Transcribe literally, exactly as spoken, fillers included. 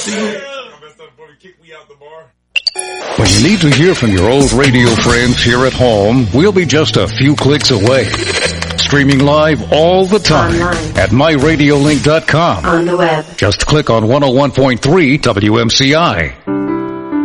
When you need to hear from your old radio friends here at home, we'll be just a few clicks away. Streaming live all the time online at my radio link dot com. On the web. Just click on one oh one point three W M C I.